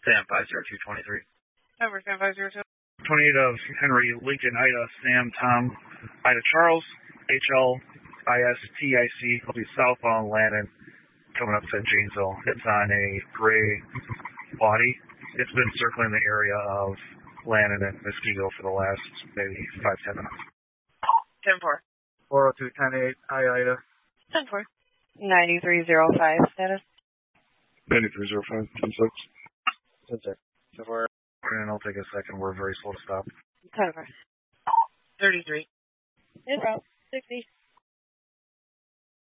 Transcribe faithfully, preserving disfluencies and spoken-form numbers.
Sam five zero two twenty-three. Over Sam five zero two. twenty-eight of Henry, Lincoln, Ida, Sam, Tom, Ida, Charles, H L, I S, T I C, will be southbound Landon, coming up to Janesville. It's on a gray body. It's been circling the area of Landon and Muskego for the last maybe five, ten minutes. ten four. four oh two, ten eight, I, Ida. ten four. ninety-three oh five status. ninety-three oh five, ten six. ten six. ten four. And it'll take a second. We're very slow to stop. ten four. thirty-three. In route. sixty.